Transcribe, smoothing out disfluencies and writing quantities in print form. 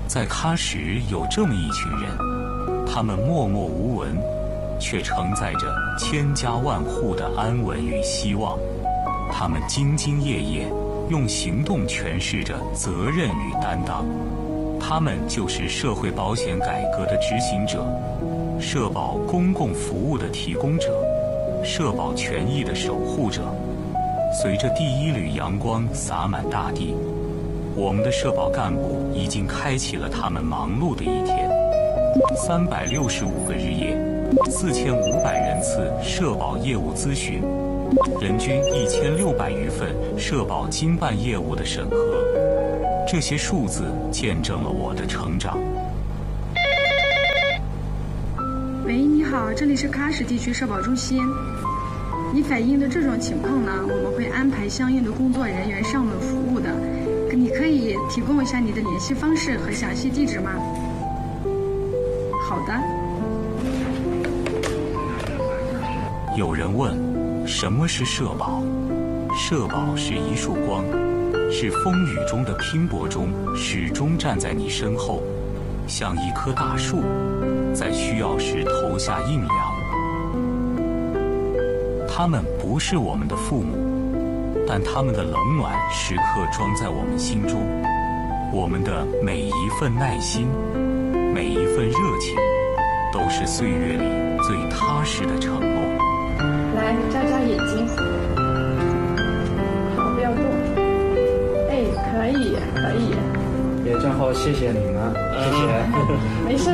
在喀什有这么一群人，他们默默无闻，却承载着千家万户的安稳与希望。他们兢兢业业，用行动诠释着责任与担当。他们就是社会保险改革的执行者，社保公共服务的提供者，社保权益的守护者。随着第一缕阳光洒满大地，我们的社保干部已经开启了他们忙碌的一天。365个日夜，4500人次社保业务咨询，人均1600余份社保经办业务的审核，这些数字见证了我的成长。 喂，你好，这里是喀什地区社保中心。你反映的这种情况呢，我们会安排相应的工作人员上门服务的。你可以提供一下你的联系方式和详细地址吗？好的。 有人问，什么是社保？社保是一束光，是风雨中的拼搏中始终站在你身后，像一棵大树，在需要时投下阴凉。他们不是我们的父母，但他们的冷暖时刻装在我们心中。我们的每一份耐心，每一份热情，都是岁月里最踏实的承诺。 来，眨眨眼睛。好，不要动。哎，可以，可以。 也正好谢谢你们，谢谢。 没事。